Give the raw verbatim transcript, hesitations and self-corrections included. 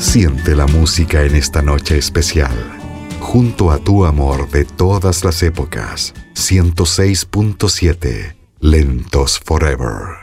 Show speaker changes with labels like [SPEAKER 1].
[SPEAKER 1] Siente la música en esta noche especial. Junto a tu amor de todas las épocas. ciento seis punto siete Lentos Forever.